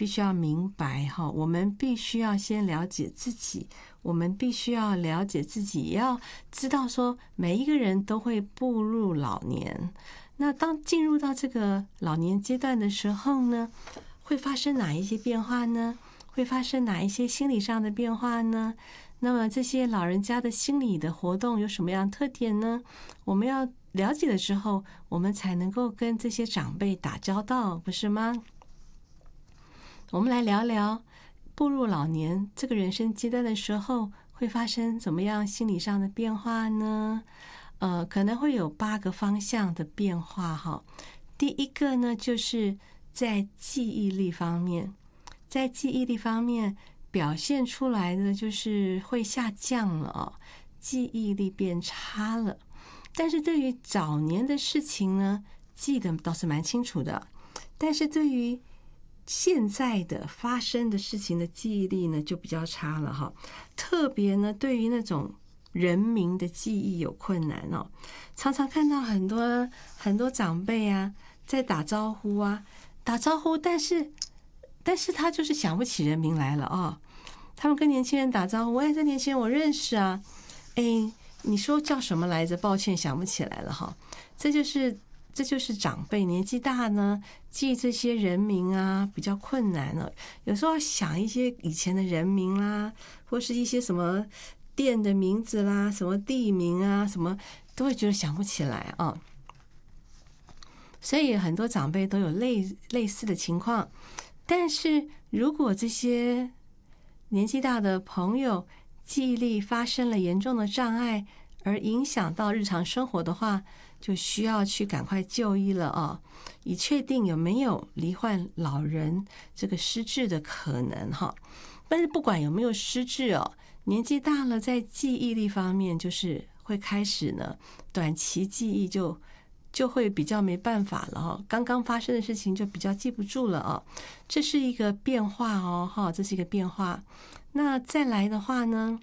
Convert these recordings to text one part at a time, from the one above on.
必须要明白哈，我们必须要先了解自己，我们必须要了解自己，也要知道说每一个人都会步入老年。那当进入到这个老年阶段的时候呢，会发生哪一些变化呢？会发生哪一些心理上的变化呢？那么这些老人家的心理的活动有什么样的特点呢？我们要了解了之后，我们才能够跟这些长辈打交道，不是吗？我们来聊聊步入老年这个人生阶段的时候会发生怎么样心理上的变化呢？可能会有8个方向的变化哈。第一个呢，就是在记忆力方面，在记忆力方面表现出来的就是会下降了哦，记忆力变差了。但是对于早年的事情呢，记得倒是蛮清楚的，但是对于现在的发生的事情的记忆力呢就比较差了哈。特别呢对于那种人名的记忆有困难哦，常常看到很多长辈啊在打招呼啊，但是他就是想不起人名来了哦。他们跟年轻人打招呼，这年轻人我认识啊，你说叫什么来着？抱歉，想不起来了哈。这就是长辈年纪大呢，记这些人名啊比较困难了。有时候要想一些以前的人名啦，或是一些什么店的名字啦，什么地名啊，什么都会觉得想不起来啊。所以很多长辈都有类似的情况。但是如果这些年纪大的朋友记忆力发生了严重的障碍，而影响到日常生活的话，就需要去赶快就医了啊，以确定有没有罹患老人这个失智的可能哈。但是不管有没有失智哦，年纪大了，在记忆力方面就是会开始呢，短期记忆就会比较没办法了哈，刚刚发生的事情就比较记不住了啊，这是一个变化哦哈，这是一个变化。那再来的话呢，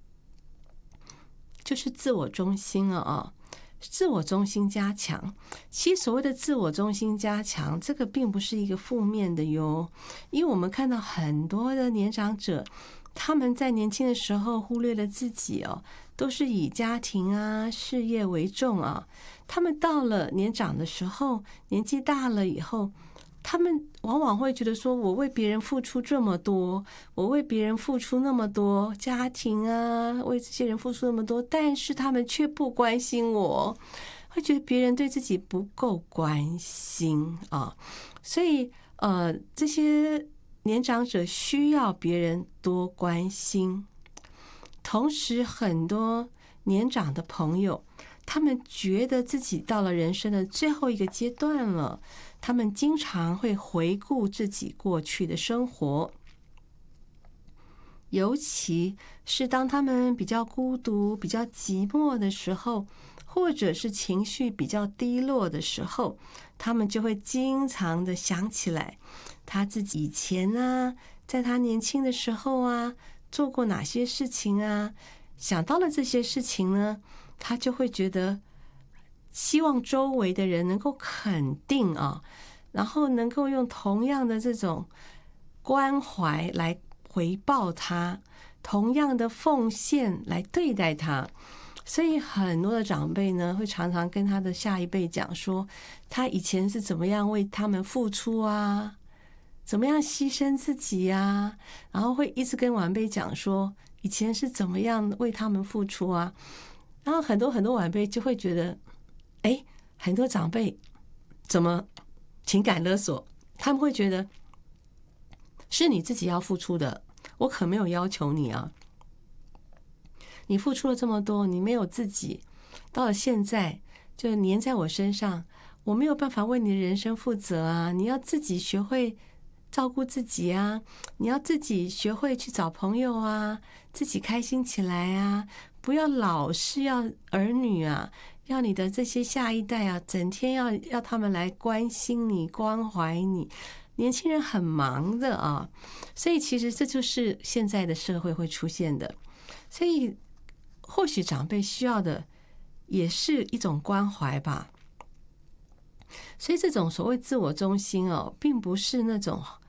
就是自我中心了啊，自我中心加强。其实所谓的自我中心加强，这个并不是一个负面的哟，因为我们看到很多的年长者，他们在年轻的时候忽略了自己哦，都是以家庭啊、事业为重啊。他们到了年长的时候，年纪大了以后，他们往往会觉得说，我为别人付出这么多，我为别人付出那么多，家庭啊，为这些人付出那么多，但是他们却不关心我，会觉得别人对自己不够关心啊。所以这些年长者需要别人多关心。同时很多年长的朋友，他们觉得自己到了人生的最后一个阶段了，他们经常会回顾自己过去的生活，尤其是当他们比较孤独、比较寂寞的时候，或者是情绪比较低落的时候，他们就会经常的想起来他自己以前啊，在他年轻的时候啊，做过哪些事情啊。想到了这些事情呢，他就会觉得希望周围的人能够肯定啊，然后能够用同样的这种关怀来回报他，同样的奉献来对待他。所以很多的长辈呢，会常常跟他的下一辈讲说，他以前是怎么样为他们付出啊，怎么样牺牲自己啊，然后会一直跟晚辈讲说，以前是怎么样为他们付出啊。然后很多晚辈就会觉得，很多长辈怎么情感勒索，他们会觉得是你自己要付出的，我可没有要求你啊，你付出了这么多，你没有自己，到了现在就黏在我身上，我没有办法为你的人生负责啊，你要自己学会照顾自己啊，你要自己学会去找朋友啊，自己开心起来啊，不要老是要儿女啊，要你的这些下一代啊，整天要他们来关心你、关怀你。年轻人很忙的啊，所以其实这就是现在的社会会出现的。所以或许长辈需要的也是一种关怀吧。所以这种所谓自我中心哦，并不是那种